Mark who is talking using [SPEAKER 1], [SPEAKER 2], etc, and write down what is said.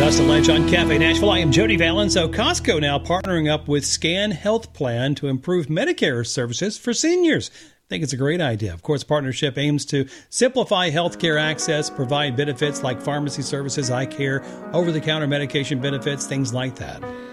[SPEAKER 1] Dustin Lynch on Cafe Nashville. I am Jody Valen. So Costco now partnering up with Scan Health Plan to improve Medicare services for seniors. I think it's a great idea. Of course, partnership aims to simplify healthcare access, provide benefits like pharmacy services, eye care, over-the-counter medication benefits, things like that.